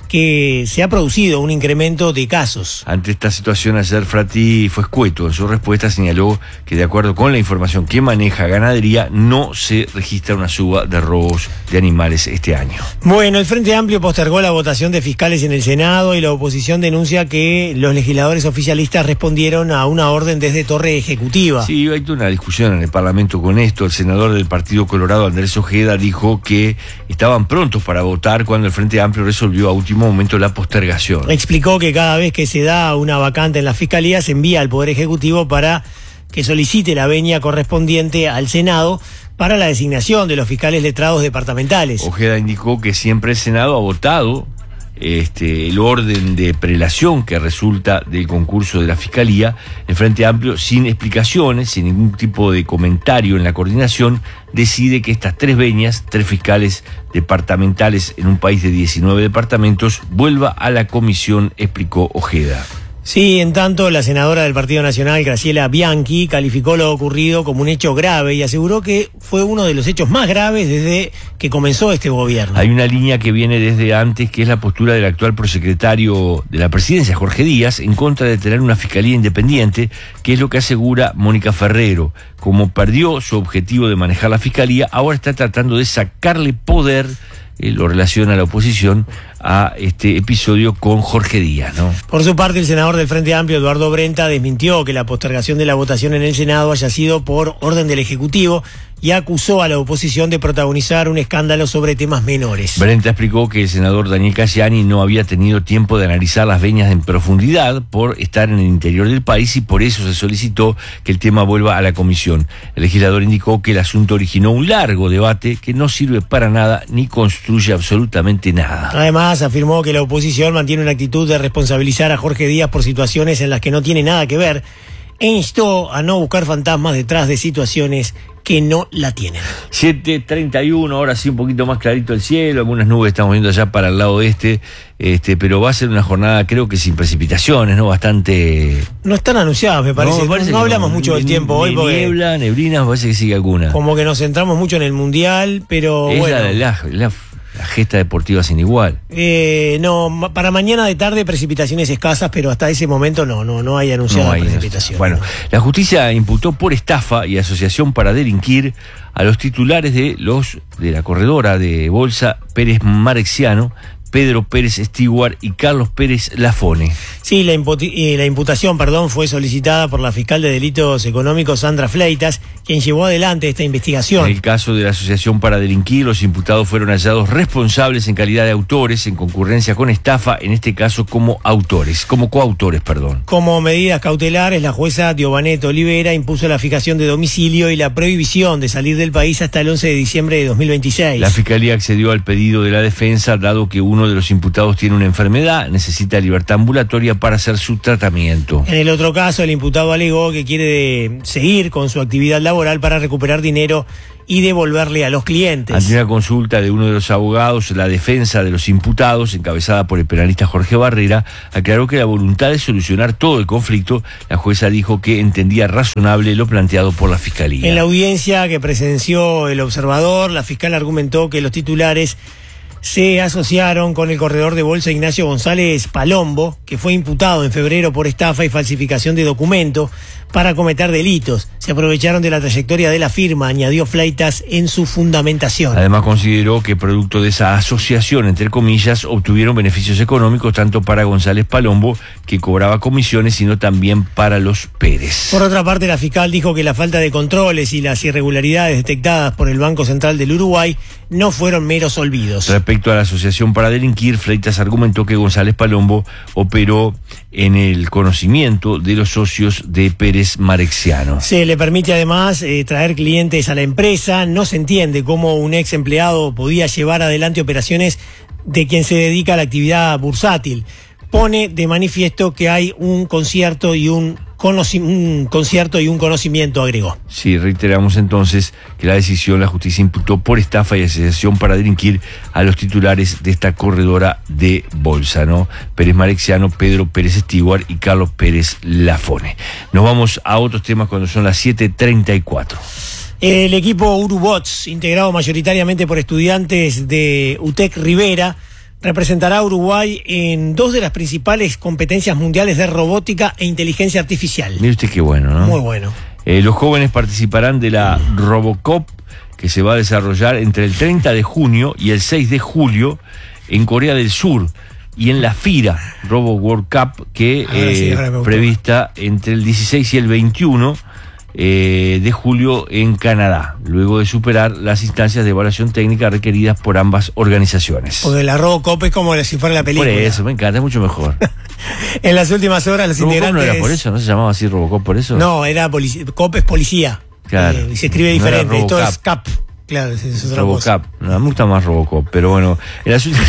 que se ha producido un incremento de casos. Ante esta situación, ayer Frati fue escueto. En su respuesta señaló que, de acuerdo con la información que maneja Ganadería, no se registra una suba de robos de animales este año. Bueno, el Frente Amplio postergó la votación de fiscales en el Senado y la oposición denuncia que los legisladores oficialistas respondieron a una orden desde Torre Ejecutiva. Sí, hay toda una discusión en el Parlamento con esto. El senador del Partido Colorado, Andrés Ojeda, dijo que estaban prontos para votar cuando el Frente Amplio resolvió a último momento la postergación. Explicó que cada vez que se da una vacante en la Fiscalía se envía al Poder Ejecutivo para que solicite la venia correspondiente al Senado para la designación de los fiscales letrados departamentales. Ojeda indicó que siempre el Senado ha votado este, el orden de prelación que resulta del concurso de la Fiscalía. El Frente Amplio, sin explicaciones, sin ningún tipo de comentario en la coordinación, decide que estas tres venias, tres fiscales departamentales en un país de diecinueve departamentos, vuelva a la comisión, explicó Ojeda. Sí, en tanto, la senadora del Partido Nacional, Graciela Bianchi, calificó lo ocurrido como un hecho grave y aseguró que fue uno de los hechos más graves desde que comenzó este gobierno. Hay una línea que viene desde antes, que es la postura del actual prosecretario de la presidencia, Jorge Díaz, en contra de tener una fiscalía independiente, que es lo que asegura Mónica Ferrero. Como perdió su objetivo de manejar la fiscalía, ahora está tratando de sacarle poder. Eh, lo relaciona a la oposición a este episodio con Jorge Díaz, ¿no? Por su parte, el senador del Frente Amplio, Eduardo Brenta, desmintió que la postergación de la votación en el Senado haya sido por orden del Ejecutivo y acusó a la oposición de protagonizar un escándalo sobre temas menores. Brenta explicó que el senador Daniel Casiani no había tenido tiempo de analizar las veñas en profundidad por estar en el interior del país y por eso se solicitó que el tema vuelva a la comisión. El legislador indicó que el asunto originó un largo debate que no sirve para nada ni construye absolutamente nada. Además, afirmó que la oposición mantiene una actitud de responsabilizar a Jorge Díaz por situaciones en las que no tiene nada que ver e instó a no buscar fantasmas detrás de situaciones que no la tienen. siete treinta y uno, ahora sí un poquito más clarito el cielo, algunas nubes estamos viendo allá para el lado este, este, pero va a ser una jornada creo que sin precipitaciones, ¿no? Bastante... No están anunciadas, me parece. No, me parece no, no que hablamos no, mucho ni, del tiempo ni, hoy porque... Niebla, neblinas, me parece que sigue alguna. Como que nos centramos mucho en el Mundial, pero es bueno... la, la, la, la gesta deportiva sin igual. Eh, no, ma- para mañana de tarde precipitaciones escasas, pero hasta ese momento no, no, no hay anunciada No hay precipitación. Bueno, la justicia imputó por estafa y asociación para delinquir a los titulares de los de la corredora de bolsa Pérez Marexiano, Pedro Pérez Stewart y Carlos Pérez Lafone. Sí, la, eh, la imputación perdón, fue solicitada por la fiscal de delitos económicos Sandra Fleitas, quien llevó adelante esta investigación. En el caso de la asociación para delinquir, los imputados fueron hallados responsables en calidad de autores, en concurrencia con estafa, en este caso como autores, como coautores, perdón. Como medidas cautelares, la jueza Diovanet Olivera impuso la fijación de domicilio y la prohibición de salir del país hasta el once de diciembre de dos mil veintiséis. La fiscalía accedió al pedido de la defensa, dado que uno de los imputados tiene una enfermedad, necesita libertad ambulatoria para hacer su tratamiento. En el otro caso, el imputado alegó que quiere seguir con su actividad laboral para recuperar dinero y devolverle a los clientes. Ante una consulta de uno de los abogados, la defensa de los imputados, encabezada por el penalista Jorge Barrera, aclaró que la voluntad de solucionar todo el conflicto, la jueza dijo que entendía razonable lo planteado por la fiscalía. En la audiencia que presenció el observador, la fiscal argumentó que los titulares se asociaron con el corredor de bolsa Ignacio González Palombo, que fue imputado en febrero por estafa y falsificación de documentos para cometer delitos. Se aprovecharon de la trayectoria de la firma, añadió Fleitas en su fundamentación. Además consideró que producto de esa asociación, entre comillas, obtuvieron beneficios económicos tanto para González Palombo, que cobraba comisiones, sino también para los Pérez. Por otra parte, la fiscal dijo que la falta de controles y las irregularidades detectadas por el Banco Central del Uruguay no fueron meros olvidos. Respecto a la asociación para delinquir, Fleitas argumentó que González Palombo operó en el conocimiento de los socios de Pérez Marexiano. Se le permite además eh, traer clientes a la empresa. No se entiende cómo un ex empleado podía llevar adelante operaciones de quien se dedica a la actividad bursátil. Pone de manifiesto que hay un concierto y un un concierto y un conocimiento, agregó. Sí, reiteramos entonces que la decisión, la justicia imputó por estafa y asociación para delinquir a los titulares de esta corredora de bolsa, ¿no? Pérez Marexiano, Pedro Pérez Stewart y Carlos Pérez Lafone. Nos vamos a otros temas cuando son las siete treinta y cuatro. El equipo Urubots, integrado mayoritariamente por estudiantes de UTEC Rivera, representará a Uruguay en dos de las principales competencias mundiales de robótica e inteligencia artificial. Mire usted qué bueno, ¿no? Muy bueno. Eh, los jóvenes participarán de la Robocop, que se va a desarrollar entre el treinta de junio y el seis de julio en Corea del Sur, y en la FIRA Robo World Cup, que eh, sí, prevista entre el dieciséis y el veintiuno Eh, de julio en Canadá, luego de superar las instancias de evaluación técnica requeridas por ambas organizaciones. Porque la Robocop es como si fuera la película. Por eso, me encanta, es mucho mejor. En las últimas horas los Robocop integrantes... no era por eso, ¿no se llamaba así Robocop por eso? No, era polic... Cop es policía. Claro. Eh, y se escribe no diferente, esto es Cap. Claro, es, es otra Robocop. cosa. No, me gusta más Robocop, pero bueno, en las últimas...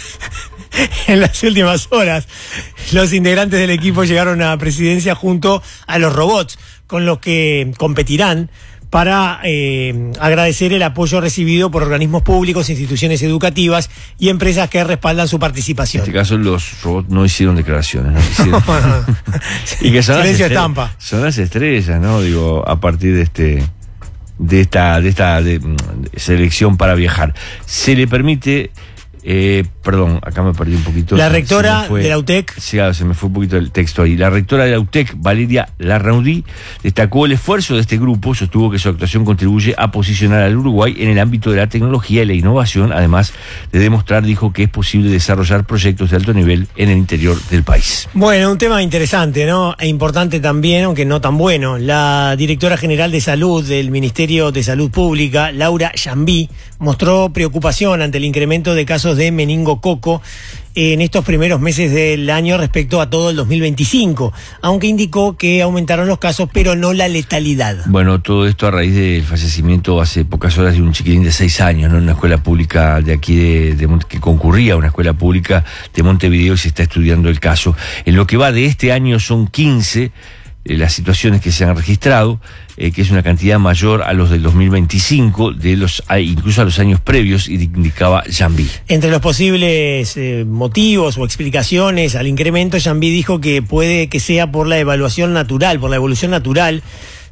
En las últimas horas, los integrantes del equipo llegaron a presidencia junto a los robots, con los que competirán para eh, agradecer el apoyo recibido por organismos públicos, instituciones educativas y empresas que respaldan su participación. En este caso los robots no hicieron declaraciones, ¿no? Hicieron... y que son las, Silencio estrellas, estampa. son las estrellas, ¿no? Digo, a partir de este de esta de esta de, de selección para viajar. Se le permite Eh, perdón, acá me perdí un poquito. La rectora fue, de la UTEC. Sí, se me fue un poquito el texto ahí. La rectora de la UTEC, Valeria Larraudí, destacó el esfuerzo de este grupo, sostuvo que su actuación contribuye a posicionar al Uruguay en el ámbito de la tecnología y la innovación, además de demostrar, dijo, que es posible desarrollar proyectos de alto nivel en el interior del país. Bueno, un tema interesante, ¿no? E importante también, aunque no tan bueno. La directora general de Salud del Ministerio de Salud Pública, Laura Yambí, mostró preocupación ante el incremento de casos de meningococo en estos primeros meses del año respecto a todo el dos mil veinticinco, aunque indicó que aumentaron los casos, pero no la letalidad. Bueno, todo esto a raíz del fallecimiento hace pocas horas de un chiquilín de seis años, ¿no? En una escuela pública de aquí, de, de que concurría a una escuela pública de Montevideo, y se está estudiando el caso. En lo que va de este año son quince eh, las situaciones que se han registrado, eh, que es una cantidad mayor a los del dos mil veinticinco, de los incluso a los años previos, indicaba Yambí. Entre los posibles eh, motivos o explicaciones al incremento, Yambí dijo que puede que sea por la evaluación natural, por la evolución natural,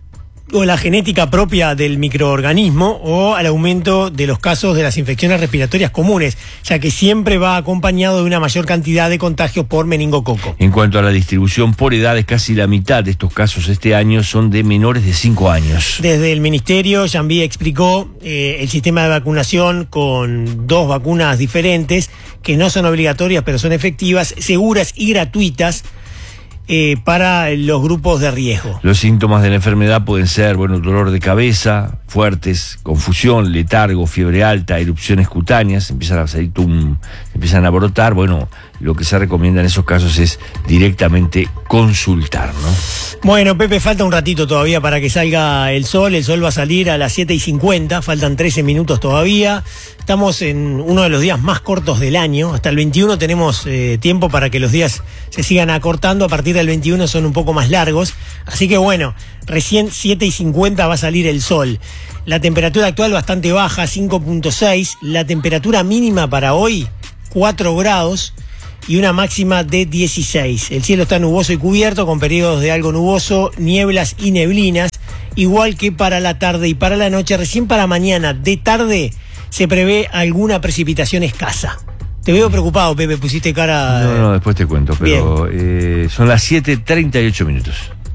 o la genética propia del microorganismo o al aumento de los casos de las infecciones respiratorias comunes, ya que siempre va acompañado de una mayor cantidad de contagios por meningococo. En cuanto a la distribución por edades, casi la mitad de estos casos este año son de menores de cinco años. Desde el Ministerio, Jambi explicó eh, el sistema de vacunación con dos vacunas diferentes, que no son obligatorias, pero son efectivas, seguras y gratuitas, Eh, para los grupos de riesgo. Los síntomas de la enfermedad pueden ser, bueno, dolor de cabeza, fuertes, confusión, letargo, fiebre alta, erupciones cutáneas, empiezan a salir tum, empiezan a brotar. Bueno, lo que se recomienda en esos casos es directamente consultar, ¿no? Bueno, Pepe, falta un ratito todavía para que salga el sol. El sol va a salir a las siete y cincuenta, faltan trece minutos todavía. Estamos en uno de los días más cortos del año. Hasta el veintiuno tenemos eh, tiempo para que los días se sigan acortando. A partir del veintiuno son un poco más largos. Así que bueno, recién siete y cincuenta va a salir el sol. La temperatura actual bastante baja, cinco punto seis. La temperatura mínima para hoy, cuatro grados. Y una máxima de dieciséis. El cielo está nuboso y cubierto, con periodos de algo nuboso, nieblas y neblinas, igual que para la tarde y para la noche. Recién para mañana de tarde se prevé alguna precipitación escasa. Te veo preocupado, Pepe, pusiste cara... No, no, después te cuento, pero eh, son las siete treinta y ocho minutos.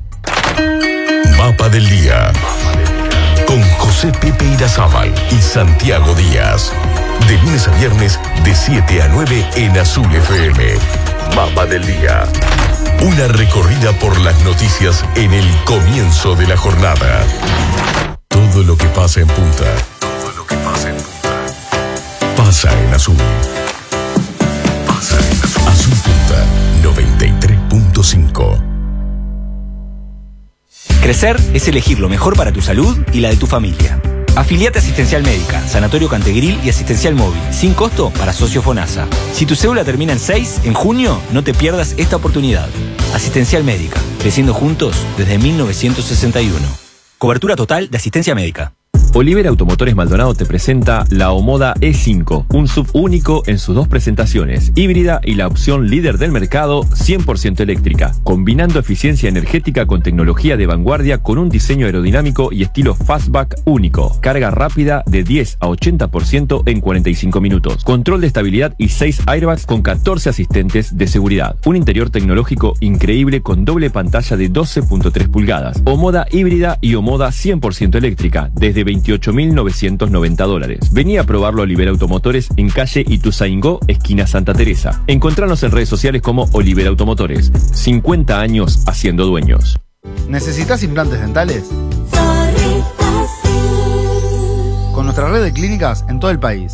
Mapa del Día, con José Pepe Irazábal y Santiago Díaz. De lunes a viernes, de siete a nueve en Azul F M. Mapa del Día. Una recorrida por las noticias en el comienzo de la jornada. Todo lo que pasa en Punta. Todo lo que pasa en Punta. Pasa en Azul. Pasa en Azul. Azul Punta noventa y tres punto cinco. Crecer es elegir lo mejor para tu salud y la de tu familia. Afiliate a Asistencial Médica, Sanatorio Cantegril y Asistencial Móvil, sin costo para socio FONASA. Si tu cédula termina en seis, en junio, no te pierdas esta oportunidad. Asistencial Médica, creciendo juntos desde mil novecientos sesenta y uno. Cobertura total de asistencia médica. Olivera Automotores Maldonado te presenta la Omoda E cinco, un sub único en sus dos presentaciones, híbrida y la opción líder del mercado, cien por ciento eléctrica, combinando eficiencia energética con tecnología de vanguardia con un diseño aerodinámico y estilo fastback único, carga rápida de diez a ochenta por ciento en cuarenta y cinco minutos, control de estabilidad y seis airbags con catorce asistentes de seguridad, un interior tecnológico increíble con doble pantalla de doce punto tres pulgadas, Omoda híbrida y Omoda cien por ciento eléctrica, desde veintiocho mil novecientos noventa dólares. Vení a probarlo a Olivera Automotores en calle Ituzaingó, esquina Santa Teresa. Encontranos en redes sociales como Olivera Automotores. cincuenta años haciendo dueños. ¿Necesitas implantes dentales? Con nuestra red de clínicas en todo el país.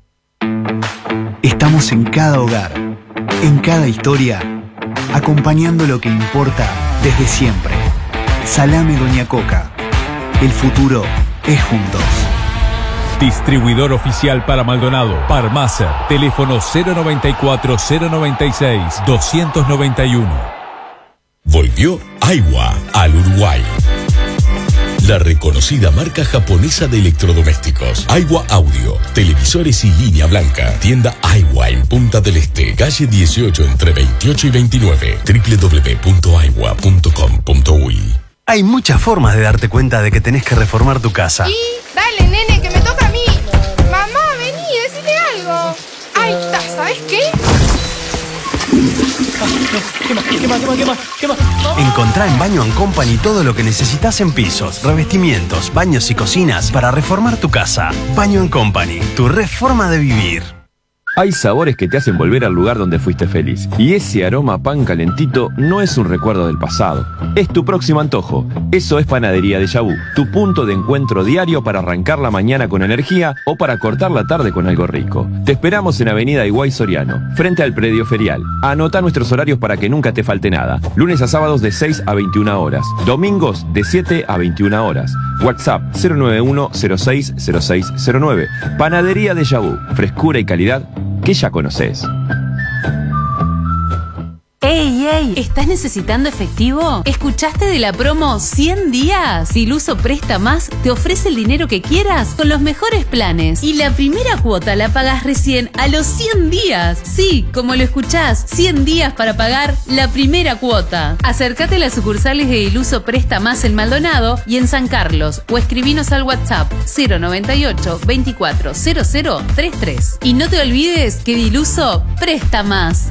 Estamos en cada hogar, en cada historia, acompañando lo que importa desde siempre. Salame Doña Coca. El futuro es juntos. Distribuidor oficial para Maldonado, Parmacer, teléfono cero noventa y cuatro, cero noventa y seis, doscientos noventa y uno. Volvió Aiwa al Uruguay. La reconocida marca japonesa de electrodomésticos. Aiwa Audio, televisores y línea blanca. Tienda Aiwa en Punta del Este, calle dieciocho entre veintiocho y veintinueve. doble u doble u doble u punto aiwa punto com punto uy. Hay muchas formas de darte cuenta de que tenés que reformar tu casa. Y dale, nene, que me toca a mí. Mamá, vení, decime algo. Ahí está, ¿sabes qué? Quema, quema, quema, quema, quema. Encontrá en Baño and Company todo lo que necesitas en pisos, revestimientos, baños y cocinas para reformar tu casa. Baño and Company, tu reforma de vivir. Hay sabores que te hacen volver al lugar donde fuiste feliz. Y ese aroma a pan calentito no es un recuerdo del pasado. Es tu próximo antojo. Eso es Panadería Déjà Vu, tu punto de encuentro diario para arrancar la mañana con energía o para cortar la tarde con algo rico. Te esperamos en Avenida Higuay Soriano, frente al predio ferial. Anota nuestros horarios para que nunca te falte nada. Lunes a sábados de seis a veintiuna horas. Domingos de siete a veintiuna horas. WhatsApp cero nueve uno cero seis cero seis cero nueve. Panadería Déjà Vu, frescura y calidad que ya conoces. ¡Ey, ey! ¿Estás necesitando efectivo? ¿Escuchaste de la promo cien días? Diluso Presta Más te ofrece el dinero que quieras con los mejores planes. Y la primera cuota la pagas recién a los cien días. Sí, como lo escuchás, cien días para pagar la primera cuota. Acércate a las sucursales de Diluso Presta Más en Maldonado y en San Carlos o escribinos al WhatsApp cero noventa y ocho, veinticuatro, cero cero, treinta y tres. Y no te olvides que Diluso presta más.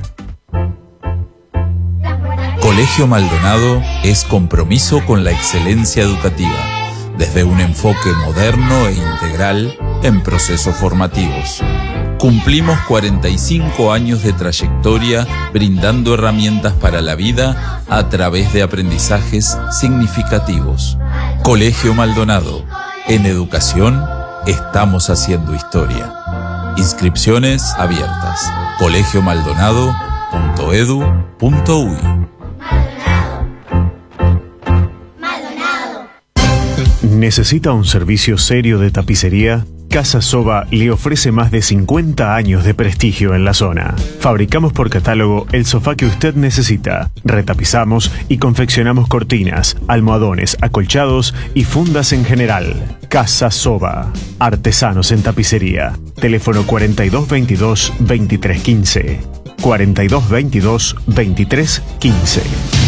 Colegio Maldonado es compromiso con la excelencia educativa, desde un enfoque moderno e integral en procesos formativos. Cumplimos cuarenta y cinco años de trayectoria brindando herramientas para la vida a través de aprendizajes significativos. Colegio Maldonado. En educación estamos haciendo historia. Inscripciones abiertas. colegio maldonado punto edu punto uy. ¿Necesita un servicio serio de tapicería? Casa Soba le ofrece más de cincuenta años de prestigio en la zona. Fabricamos por catálogo el sofá que usted necesita. Retapizamos y confeccionamos cortinas, almohadones, acolchados y fundas en general. Casa Soba. Artesanos en tapicería. Teléfono cuarenta y dos veintidós, veintitrés quince. cuarenta y dos veintidós, veintitrés quince.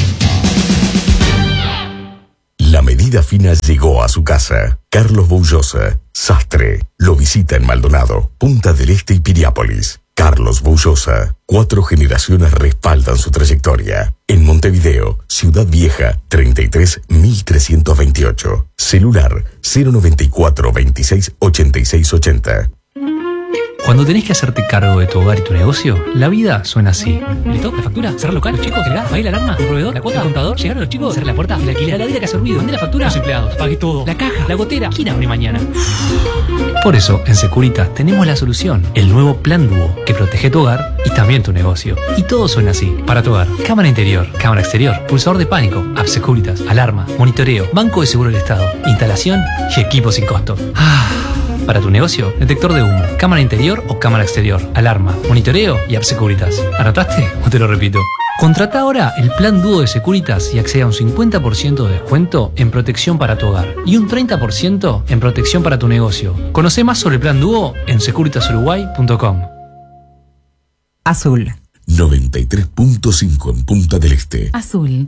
La medida fina llegó a su casa. Carlos Boullosa, sastre, lo visita en Maldonado, Punta del Este y Piriápolis. Carlos Boullosa, cuatro generaciones respaldan su trayectoria. En Montevideo, Ciudad Vieja, treinta y tres mil trescientos veintiocho. Celular cero noventa y cuatro, veintiséis, ochenta y seis ochenta. Cuando tenés que hacerte cargo de tu hogar y tu negocio, la vida suena así. ¿Listo? ¿La factura? ¿Cerrar local? ¿Los chicos? ¿El gas? ¿Pagar la alarma? ¿El proveedor? ¿La cuota? ¿El contador? ¿Llegaron los chicos? ¿Cerrar la puerta? ¿El alquiler? ¿La heladera que hace ruido? ¿Mandé la factura? ¿Los empleados? ¿Pagué todo? ¿La caja? ¿La gotera? ¿Quién abre mañana? Por eso, en Securitas tenemos la solución. El nuevo Plan Duo, que protege tu hogar y también tu negocio. Y todo suena así. Para tu hogar, cámara interior, cámara exterior, pulsador de pánico, app Securitas, alarma, monitoreo, banco de seguro del Estado, instalación y equipo sin costo. Ah... Para tu negocio, detector de humo, cámara interior o cámara exterior, alarma, monitoreo y app Securitas. ¿Anotaste o te lo repito? Contrata ahora el plan Duo de Securitas y accede a un cincuenta por ciento de descuento en protección para tu hogar y un treinta por ciento en protección para tu negocio. Conoce más sobre el plan Duo en securitas uruguay punto com. Azul. noventa y tres punto cinco en Punta del Este. Azul.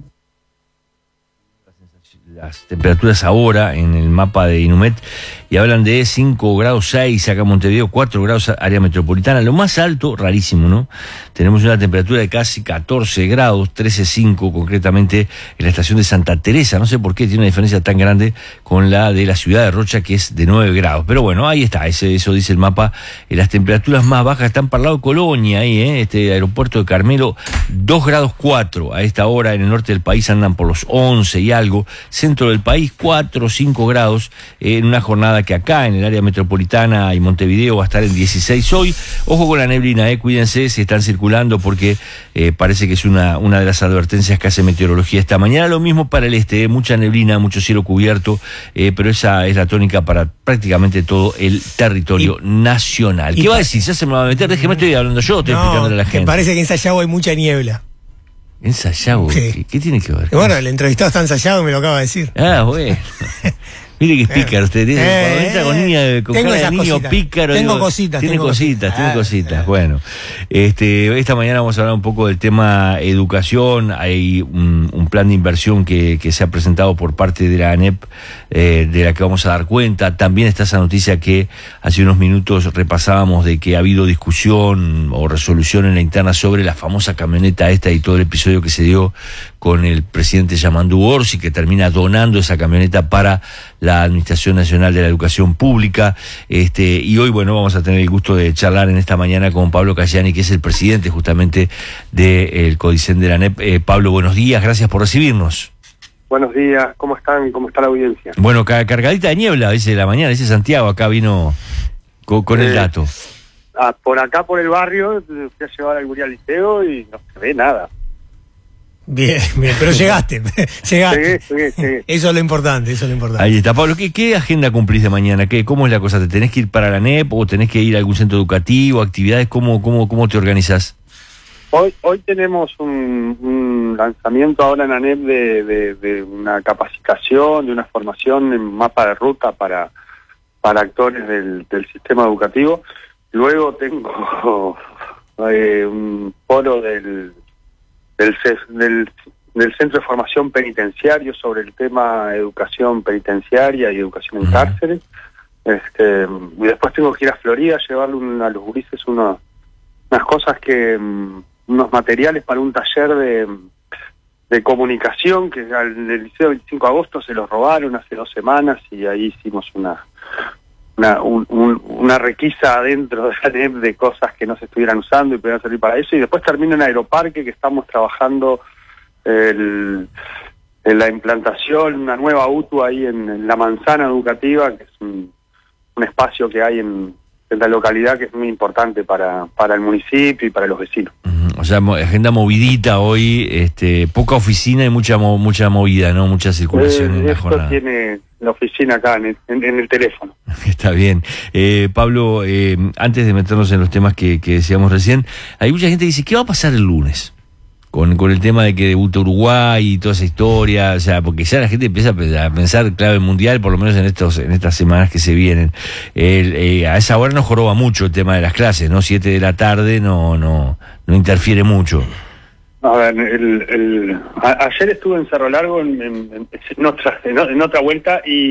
Las temperaturas ahora en el mapa de Inumet y hablan de cinco grados seis acá en Montevideo, cuatro grados área metropolitana. Lo más alto, rarísimo, ¿no? Tenemos una temperatura de casi catorce grados, trece punto cinco concretamente en la estación de Santa Teresa. No sé por qué tiene una diferencia tan grande con la de la ciudad de Rocha, que es de nueve grados. Pero bueno, ahí está, ese, eso dice el mapa. Eh, las temperaturas más bajas están para el lado de Colonia, ahí, ¿eh? Este aeropuerto de Carmelo, dos grados cuatro. A esta hora en el norte del país andan por los once y algo. Centro del país, cuatro o cinco grados, eh, en una jornada que acá en el área metropolitana y Montevideo va a estar en dieciséis hoy. Ojo con la neblina, eh, cuídense si están circulando porque eh, parece que es una, una de las advertencias que hace meteorología esta mañana. Lo mismo para el este, eh, mucha neblina, mucho cielo cubierto, eh, pero esa es la tónica para prácticamente todo el territorio y, nacional. ¿Qué va a decir? ¿Ya se me va a meter? Déjeme, estoy hablando yo, estoy no, explicándole a la gente. Me parece que en Sayago hay mucha niebla. ¿En Sayago? Sí. ¿Qué, ¿Qué tiene que ver? Bueno, el entrevistado está en Sayago y me lo acaba de decir. Ah, bueno. Mire que es pícaro usted. Tiene, eh, cuando entra con niña, con cara de niño cositas. Pícaro. Tengo digo, cositas. Tiene tengo cositas, cositas. tiene Ah, cositas. ah. Bueno, este, esta mañana vamos a hablar un poco del tema educación. Hay un, un plan de inversión que, que se ha presentado por parte de la ANEP, eh, de la que vamos a dar cuenta. También está esa noticia que hace unos minutos repasábamos de que ha habido discusión o resolución en la interna sobre la famosa camioneta esta y todo el episodio que se dio con el presidente Yamandu Orsi, que termina donando esa camioneta para la Administración Nacional de la Educación Pública. Este, y hoy, bueno, vamos a tener el gusto de charlar en esta mañana con Pablo Cayani, que es el presidente justamente del Codicen de la ANEP. Eh, Pablo, buenos días, gracias por recibirnos. Buenos días, ¿cómo están? ¿Cómo está la audiencia? Bueno, ca cargadita de niebla, dice la mañana, dice Santiago, acá vino con, con eh, el dato. Ah, por acá, por el barrio, fui a llevar al gurí al liceo y no se ve nada. Bien, bien, pero llegaste, llegaste. Llegué, llegué, llegué. Eso es lo importante, eso es lo importante. Ahí está, Pablo, ¿qué, qué agenda cumplís de mañana? ¿Qué, ¿Cómo es la cosa? ¿Te tenés que ir para la ANEP o tenés que ir a algún centro educativo, actividades? ¿Cómo, cómo, cómo te organizás? Hoy hoy tenemos un, un lanzamiento ahora en ANEP de, de, de una capacitación, de una formación en mapa de ruta para, para actores del, del sistema educativo. Luego tengo eh, un foro del, del, del, del Centro de Formación Penitenciario sobre el tema educación penitenciaria y educación en cárceles. Este, y después tengo que ir a Florida a llevarle un, a los gurises unos, unas cosas que... unos materiales para un taller de, de comunicación que al del Liceo veinticinco de agosto se los robaron hace dos semanas y ahí hicimos una una, un, un, una requisa adentro de ANEP de cosas que no se estuvieran usando y pudieran servir para eso. Y después termino en Aeroparque, que estamos trabajando el, en la implantación, una nueva U T U ahí en, en la manzana educativa, que es un, un espacio que hay en, en la localidad que es muy importante para, para el municipio y para los vecinos. O sea, agenda movidita hoy, este, poca oficina y mucha mucha movida, ¿no? Mucha circulación eh, en la esto jornada. Tiene la oficina acá en el, en, en el teléfono. Está bien. Eh, Pablo, eh, antes de meternos en los temas que, que decíamos recién, hay mucha gente que dice, ¿qué va a pasar el lunes? Con, con el tema de que debuta Uruguay y toda esa historia, o sea, porque ya la gente empieza a pensar clave mundial, por lo menos en estos en estas semanas que se vienen. El, eh, a esa hora nos joroba mucho el tema de las clases, ¿no? Siete de la tarde no no no interfiere mucho. A ver, el, el, a, ayer estuve en Cerro Largo en, en, en, otra, en, en otra vuelta y